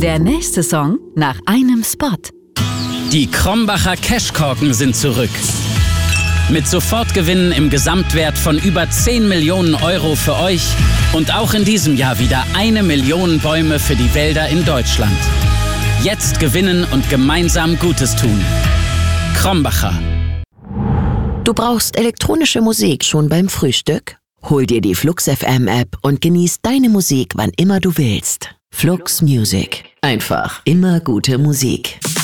Der nächste Song nach einem Spot. Die Krombacher Cashkorken sind zurück. Mit Sofortgewinnen im Gesamtwert von über 10 Millionen Euro für euch und auch in diesem Jahr wieder 1 Million Bäume für die Wälder in Deutschland. Jetzt gewinnen und gemeinsam Gutes tun. Krombacher. Du brauchst elektronische Musik schon beim Frühstück? Hol dir die Flux FM App und genieß deine Musik, wann immer du willst. Flux Music. Einfach immer gute Musik.